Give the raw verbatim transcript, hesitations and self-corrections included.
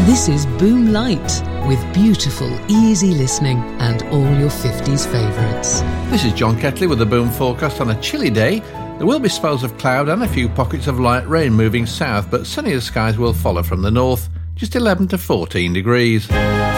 This is Boom Light, with beautiful, easy listening and all your fifties favourites. This is John Ketley with the Boom forecast. On a chilly day, there will be spells of cloud and a few pockets of light rain moving south, but sunnier skies will follow from the north, just eleven to fourteen degrees.